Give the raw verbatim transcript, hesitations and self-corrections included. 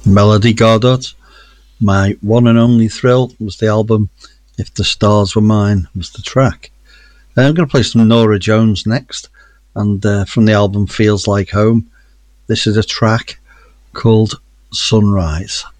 Melody Gardot. My One and Only Thrill was the album. If the Stars Were Mine was the track. Uh, I'm going to play some Norah Jones next, and uh, from the album Feels Like Home, this is a track called Sunrise.